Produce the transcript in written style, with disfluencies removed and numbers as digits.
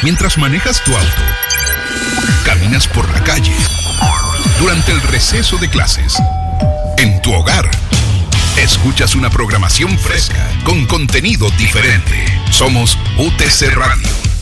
Mientras manejas tu auto, caminas por la calle, durante el receso de clases, en tu hogar, escuchas una programación fresca con contenido diferente. Somos UTC Radio.